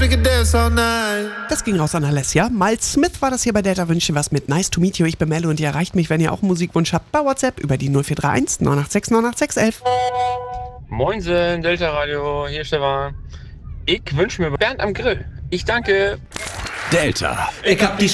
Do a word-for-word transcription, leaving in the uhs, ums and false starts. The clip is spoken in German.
we could dance all night. Das ging raus an Alessia. Miles Smith war das hier bei Delta Wünsche was mit Nice to Meet You. Ich bin Melle und ihr erreicht mich, wenn ihr auch einen Musikwunsch habt, bei WhatsApp über die null vier drei eins neun acht sechs neun acht sechs eins eins. Moinsen, Delta Radio, hier Stefan. Ich wünsche mir Bernd am Grill. Ich danke. Delta. Ich hab die